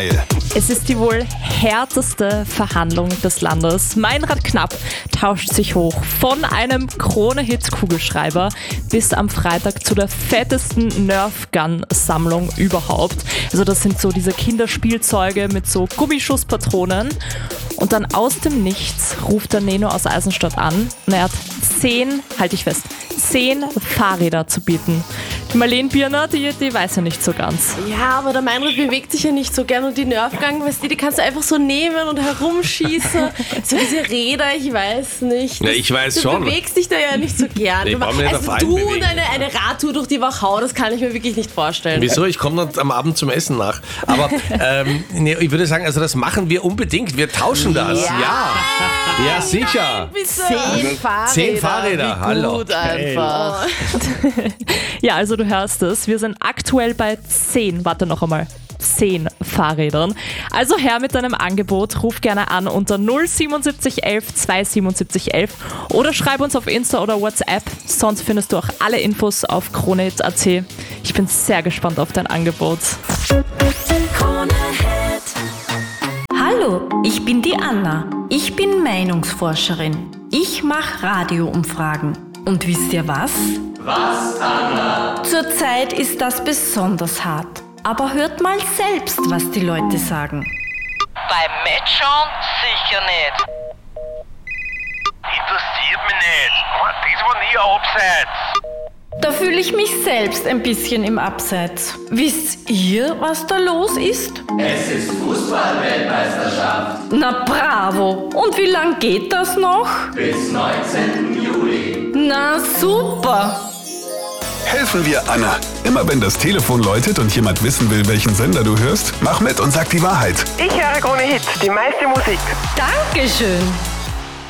Es ist die wohl härteste Verhandlung des Landes. Meinrad Knapp tauscht sich hoch von einem Krone-Hit-Kugelschreiber bis am Freitag zu der fettesten Nerf-Gun-Sammlung überhaupt. Also das sind so diese Kinderspielzeuge mit so Gummischusspatronen. Und dann aus dem Nichts ruft der Neno aus Eisenstadt an und er hat 10 Fahrräder zu bieten. Die Marlene Birner, die weiß ja nicht so ganz. Ja, aber der Meinrad bewegt sich ja nicht so gern und die Nerfgang, weißt du, die kannst du einfach so nehmen und herumschießen. So diese Räder, ich weiß nicht. Ja, ich weiß schon. Du bewegst dich da ja nicht so gern. Ich brauch mich nicht auf einen du bewegen. und eine Radtour durch die Wachau, das kann ich mir wirklich nicht vorstellen. Wieso? Ich komme dann am Abend zum Essen nach. Aber ich würde sagen, also das machen wir unbedingt. Wir tauschen das. Ja, sicher. 10 Fahrräder. 10 Fahrräder, Wie hallo. gut einfach. Ja, also du hörst es. Wir sind aktuell bei 10 Fahrrädern. Also her mit deinem Angebot, ruf gerne an unter 07711 27711 oder schreib uns auf Insta oder WhatsApp. Sonst findest du auch alle Infos auf kronehit.at. Ich bin sehr gespannt auf dein Angebot. Hallo, ich bin die Anna. Ich bin Meinungsforscherin. Ich mache Radioumfragen. Und wisst ihr was? Was, Anna? Zurzeit ist das besonders hart. Aber hört mal selbst, was die Leute sagen. Beim Matchschauen sicher nicht. Interessiert mich nicht. Das war nie ein Abseits. Da fühle ich mich selbst ein bisschen im Abseits. Wisst ihr, was da los ist? Es ist Fußball-Weltmeisterschaft. Na bravo! Und wie lang geht das noch? Bis 19. Juli. Na super! Helfen wir Anna. Immer wenn das Telefon läutet und jemand wissen will, welchen Sender du hörst, mach mit und sag die Wahrheit. Ich höre Krone Hit, die meiste Musik. Dankeschön!